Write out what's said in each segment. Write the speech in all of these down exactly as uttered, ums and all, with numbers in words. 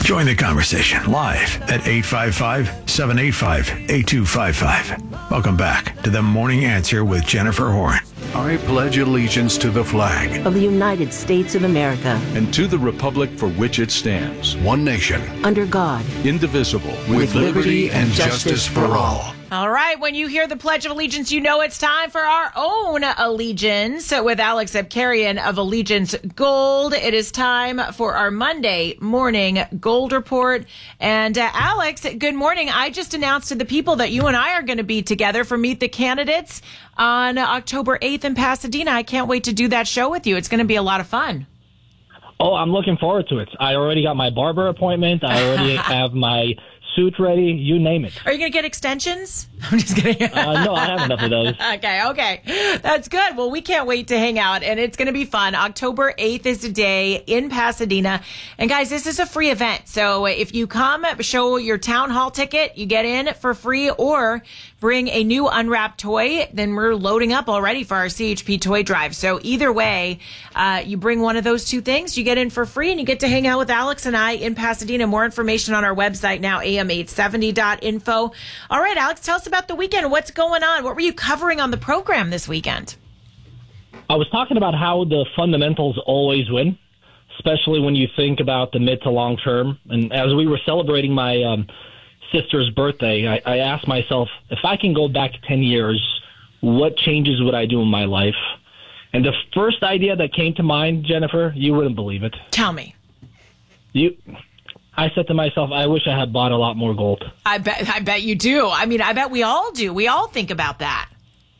Join the conversation live at eight five five, seven eight five, eight two five five. Welcome back to The Morning Answer with Jennifer Horn. I pledge allegiance to the flag of the United States of America and to the republic for which it stands, one nation, under God, indivisible, with liberty and justice for all. All right, when you hear the Pledge of Allegiance, you know it's time for our own Allegiance with Alex Abkarian of Allegiance Gold. It is time for our Monday morning gold report. And uh, Alex, good morning. I just announced to the people that you and I are going to be together for Meet the Candidates on October eighth in Pasadena. I can't wait to do that show with you. It's going to be a lot of fun. Oh, I'm looking forward to it. I already got my barber appointment. I already have my suit ready, you name it. Are you going to get extensions? I'm just kidding. uh, no, I have enough of those. Okay, okay. That's good. Well, we can't wait to hang out, and it's going to be fun. October eighth is the day in Pasadena. And guys, this is a free event. So if you come, show your town hall ticket, you get in for free, or bring a new unwrapped toy, then we're loading up already for our C H P toy drive. So either way, uh, you bring one of those two things, you get in for free, and you get to hang out with Alex and I in Pasadena. More information on our website now, A M eight seventy dot info. All right, Alex, tell us about the weekend. What's going on? What were you covering on the program this weekend? I was talking about how the fundamentals always win, especially when you think about the mid to long term. And as we were celebrating my um, sister's birthday, I, I asked myself, if I can go back ten years, what changes would I do in my life? And the first idea that came to mind, Jennifer, you wouldn't believe it. Tell me. You... I said to myself, I wish I had bought a lot more gold. I bet I bet you do. I mean, I bet we all do. We all think about that.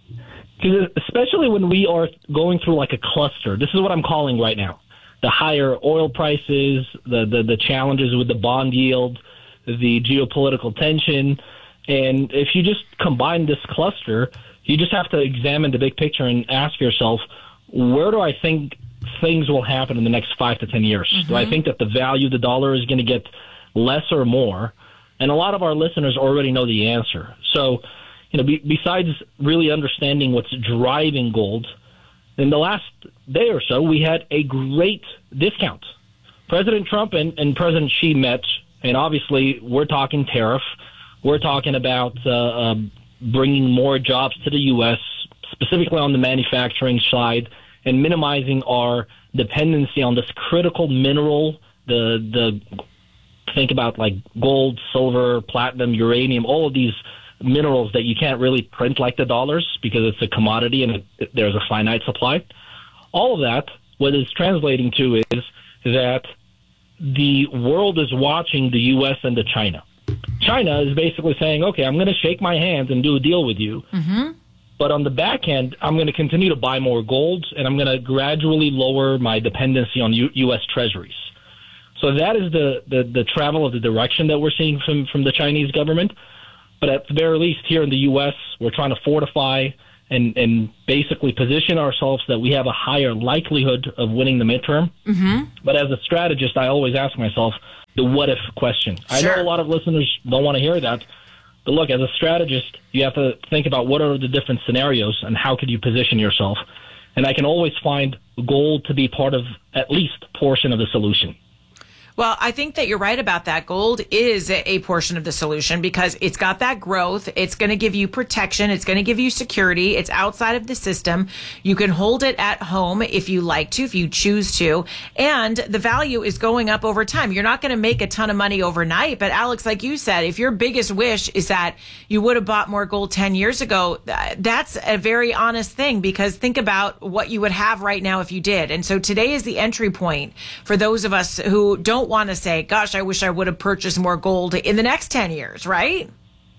Because especially when we are going through like a cluster. This is what I'm calling right now. The higher oil prices, the, the, the challenges with the bond yield, the geopolitical tension. And if you just combine this cluster, you just have to examine the big picture and ask yourself, where do I think things will happen in the next five to ten years? Mm-hmm. Do I think that the value of the dollar is going to get less or more? And a lot of our listeners already know the answer. So, you know, be, besides really understanding what's driving gold, in the last day or so, we had a great discount. President Trump and, and President Xi met, and obviously we're talking tariff. We're talking about uh, uh, bringing more jobs to the U S, specifically on the manufacturing side, and minimizing our dependency on this critical mineral, the the think about like gold, silver, platinum, uranium, all of these minerals that you can't really print like the dollars because it's a commodity and it, there's a finite supply. All of that, what it's translating to is that the world is watching the U S and the China. China is basically saying, okay, I'm going to shake my hands and do a deal with you. Mm-hmm. But on the back end, I'm going to continue to buy more gold, and I'm going to gradually lower my dependency on U- U.S. treasuries. So that is the, the, the travel of the direction that we're seeing from, from the Chinese government. But at the very least, here in the U S, we're trying to fortify and, and basically position ourselves that we have a higher likelihood of winning the midterm. Mm-hmm. But as a strategist, I always ask myself the what-if question. Sure. I know a lot of listeners don't want to hear that. But look, as a strategist, you have to think about what are the different scenarios and how could you position yourself. And I can always find gold to be part of at least a portion of the solution. Well, I think that you're right about that. Gold is a portion of the solution because it's got that growth. It's going to give you protection. It's going to give you security. It's outside of the system. You can hold it at home if you like to, if you choose to. And the value is going up over time. You're not going to make a ton of money overnight. But Alex, like you said, if your biggest wish is that you would have bought more gold ten years ago, that's a very honest thing because think about what you would have right now if you did. And so today is the entry point for those of us who don't want to say, gosh, I wish I would have purchased more gold in the next ten years, right?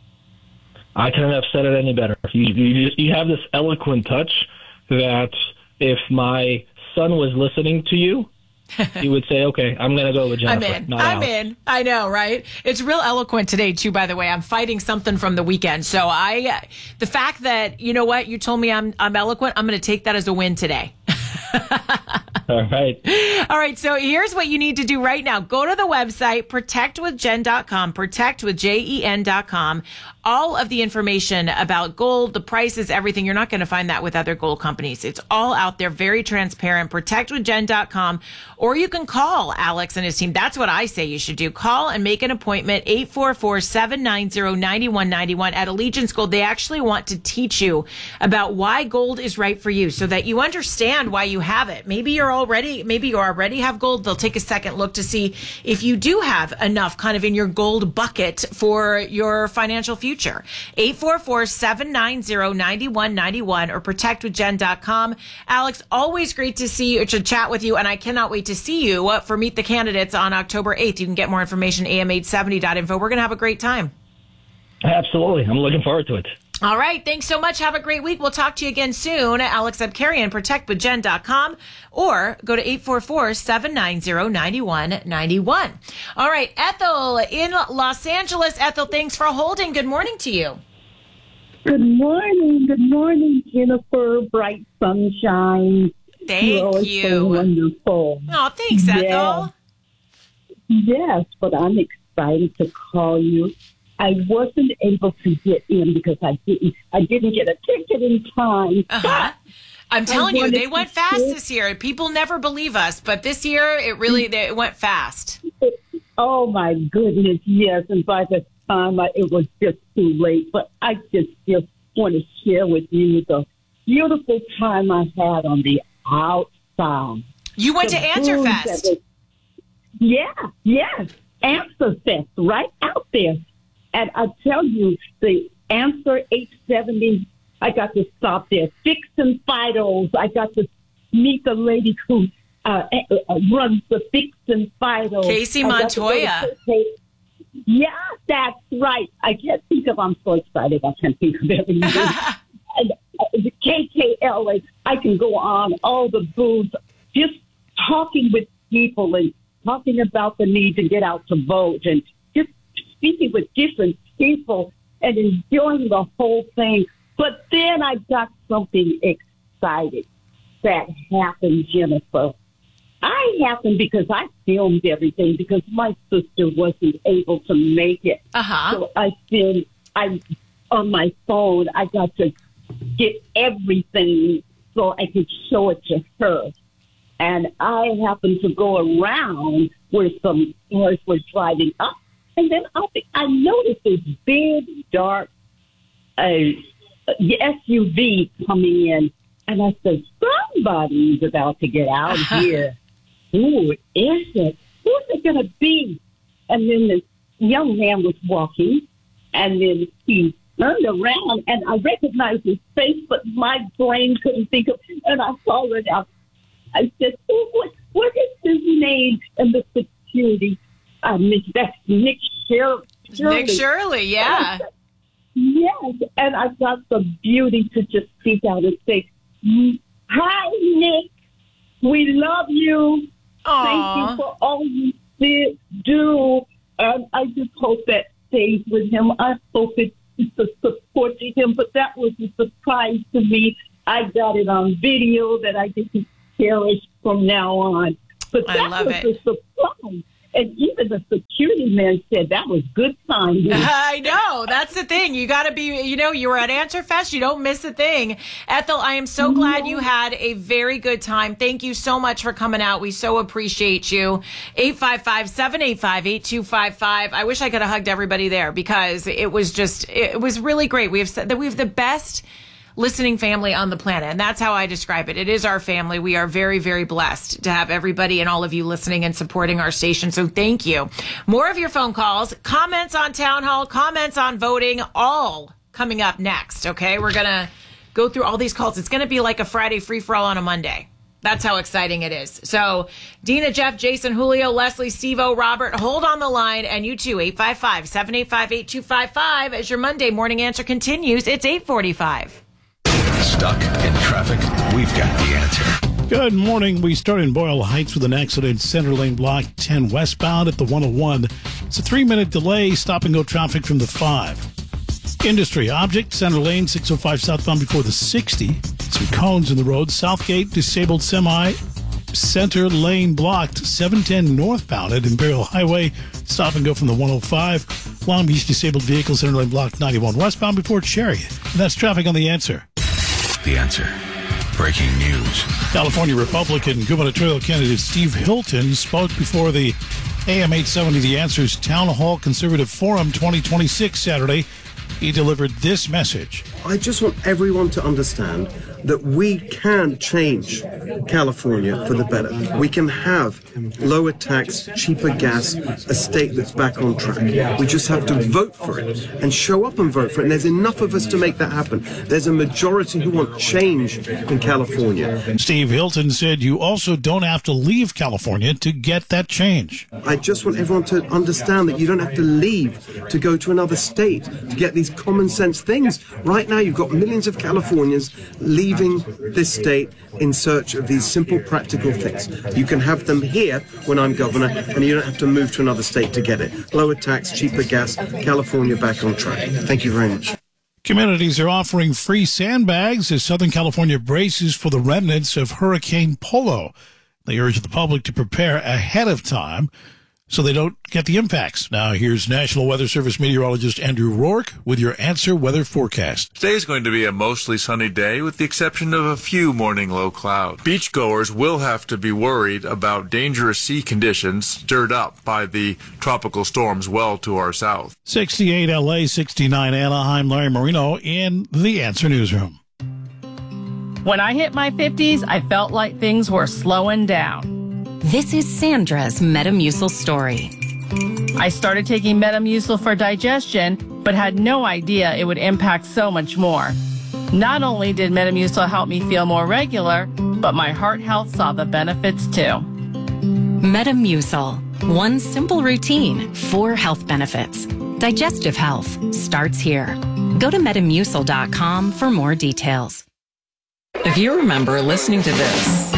I couldn't have said it any better. You, you, you have this eloquent touch that if my son was listening to you, he would say, okay, I'm going to go with Jennifer. I'm in. Not I'm Alex. in. I know, right? It's real eloquent today, too, by the way. I'm fighting something from the weekend. So I, the fact that, you know what, you told me I'm, I'm eloquent, I'm going to take that as a win today. All right. All right. So here's what you need to do right now. Go to the website, protect with jen dot com, protect with J E N dot com. All of the information about gold, the prices, everything. You're not going to find that with other gold companies. It's all out there, very transparent, protect with jen dot com. Or you can call Alex and his team. That's what I say you should do. Call and make an appointment, eight four four, seven nine zero, nine one nine one. At Allegiance Gold, they actually want to teach you about why gold is right for you so that you understand why you have it. Maybe you're already, maybe you already have gold. They'll take a second look to see if you do have enough kind of in your gold bucket for your financial future. Future. eight four four, seven nine zero, nine one nine one or protect with jen dot com. Alex, always great to see you, to chat with you, and I cannot wait to see you uh, for Meet the Candidates on October eighth. You can get more information at a m eight seventy dot info. We're going to have a great time. Absolutely. I'm looking forward to it. All right. Thanks so much. Have a great week. We'll talk to you again soon. Alex Abkarian, protect with jen dot com, or go to eight four four, seven nine zero, nine one nine one. All right. Ethel in Los Angeles. Ethel, thanks for holding. Good morning to you. Good morning. Good morning, Jennifer. Bright sunshine. Thank You're you. So wonderful. Oh, thanks, yes. Ethel. Yes, but I'm excited to call you. I wasn't able to get in because I didn't. I didn't get a ticket in time. Uh-huh. I'm telling you, they went fast sit. this year. People never believe us, but this year it really it went fast. Oh my goodness, yes! And by the time I, it was just too late. But I just just want to share with you the beautiful time I had on the outside. You went The to Answer food Fest. that was- Yeah, yes, Answer Fest, right out there. And I tell you, the Answer eight seventy, I got to stop there. Fix and Fidos, I got to meet the lady who uh, uh, runs the Fix and Fidos. Casey I got to go to Montoya. K K. Yeah, that's right. I can't think of, I'm so excited, I can't think of everything. And uh, the K K L, I can go on, all the booths, just talking with people and talking about the need to get out to vote and just speaking with different people and enjoying the whole thing. But then I got something exciting that happened, Jennifer. I happened because I filmed everything because my sister wasn't able to make it. Uh-huh. So I been I on my phone. I got to get everything so I could show it to her. And I happened to go around where some cars were driving up, and then I, I noticed this big, dark uh, S U V coming in, and I said, "Somebody's about to get out here. Who is it? Who's it going to be?" And then this young man was walking, and then he turned around, and I recognized his face, but my brain couldn't think of it, and I saw it out. I said, oh, what, what is his name? And the security, uh, Nick, that's Nick Shirley. Nick Shirley, yeah. Said, yes, and I got the beauty to just speak out and say, "Hi, Nick. We love you. Aww. Thank you for all you did, do." And I just hope that stays with him. I hope it's a support to him, but that was a surprise to me. I got it on video that I get to cherish from now on. But that I love was it. a surprise. And even the security man said that was good sign. I know. That's the thing. You got to be, you know, you were at Answer Fest. You don't miss a thing. Ethel, I am so glad you had a very good time. Thank you so much for coming out. We so appreciate you. eight five five, seven eight five, eight two five five. I wish I could have hugged everybody there because it was just, it was really great. We have said that we have the best listening family on the planet. And that's how I describe it. It is our family. We are very, very blessed to have everybody and all of you listening and supporting our station. So thank you. More of your phone calls, comments on Town Hall, comments on voting, all coming up next. Okay. We're going to go through all these calls. It's going to be like a Friday free for all on a Monday. That's how exciting it is. So Dina, Jeff, Jason, Julio, Leslie, Steve-O, Robert, hold on the line. And you too, eight five five, seven eight five, eight two five five. As your Monday morning answer continues, it's eight forty-five. Stuck in traffic? We've got the answer. Good morning. We start in Boyle Heights with an accident, center lane block ten westbound at the one oh one. It's a three-minute delay, stop and go traffic from the five. Industry object, center lane six oh five southbound before the sixty. Some cones in the road. Southgate, disabled semi center lane blocked. seven ten northbound at Imperial Highway. Stop and go from the one oh five. Long Beach disabled vehicle, center lane blocked ninety-one westbound before Chariot. And that's traffic on The Answer. The Answer. Breaking news. California Republican gubernatorial candidate Steve Hilton spoke before the A M eight seventy The Answer's Town Hall Conservative Forum twenty twenty-six Saturday. He delivered this message. I just want everyone to understand that we can change California for the better. We can have lower tax, cheaper gas, a state that's back on track. We just have to vote for it and show up and vote for it. And there's enough of us to make that happen. There's a majority who want change in California. Steve Hilton said you also don't have to leave California to get that change. I just want everyone to understand that you don't have to leave to go to another state to get these common sense things. Right now, you've got millions of Californians leaving this state in search of these simple, practical things. You can have them here when I'm governor, and you don't have to move to another state to get it. Lower tax, cheaper gas, California back on track. Thank you very much. Communities are offering free sandbags as Southern California braces for the remnants of Hurricane Polo. They urge the public to prepare ahead of time so they don't get the impacts. Now, here's National Weather Service meteorologist Andrew Rourke with your Answer weather forecast. Today's going to be a mostly sunny day with the exception of a few morning low clouds. Beachgoers will have to be worried about dangerous sea conditions stirred up by the tropical storms well to our south. sixty-eight L A, sixty-nine Anaheim. Larry Marino in the Answer Newsroom. When I hit my fifties, I felt like things were slowing down. This is Sandra's Metamucil story. I started taking Metamucil for digestion, but had no idea it would impact so much more. Not only did Metamucil help me feel more regular, but my heart health saw the benefits too. Metamucil. One simple routine, four health benefits. Digestive health starts here. Go to metamucil dot com for more details. If you remember listening to this,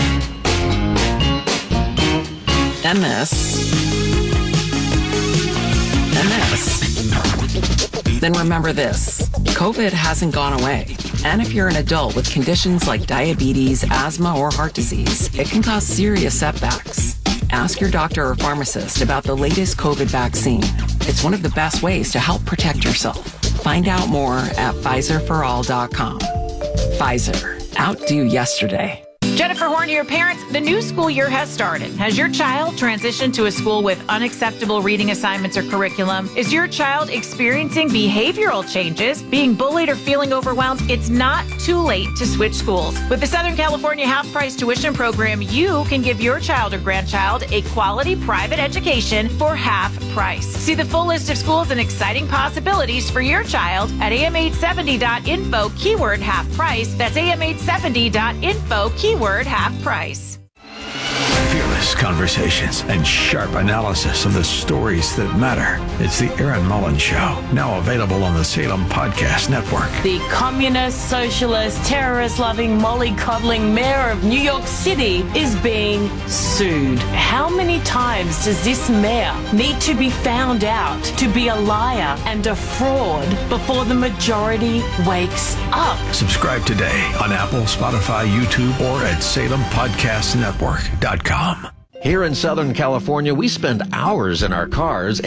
and this, and this, then remember this. COVID hasn't gone away. And if you're an adult with conditions like diabetes, asthma, or heart disease, it can cause serious setbacks. Ask your doctor or pharmacist about the latest COVID vaccine. It's one of the best ways to help protect yourself. Find out more at Pfizer for all dot com. Pfizer. Outdo yesterday. Jennifer Horn, your parents, the new school year has started. Has your child transitioned to a school with unacceptable reading assignments or curriculum? Is your child experiencing behavioral changes, being bullied or feeling overwhelmed? It's not too late to switch schools. With the Southern California half-price tuition program, you can give your child or grandchild a quality private education for half price. See the full list of schools and exciting possibilities for your child at A M eight seventy dot info, keyword half price. That's A M eight seventy dot info, keyword half price. Fearless conversations and sharp analysis of the stories that matter. It's the Aaron Mullins Show, now available on the Salem Podcast Network. The communist, socialist, terrorist-loving, molly-coddling mayor of New York City is being sued. How many times does this mayor need to be found out to be a liar and a fraud before the majority wakes up? Subscribe today on Apple, Spotify, YouTube, or at salem podcast network dot com. Here in Southern California, we spend hours in our cars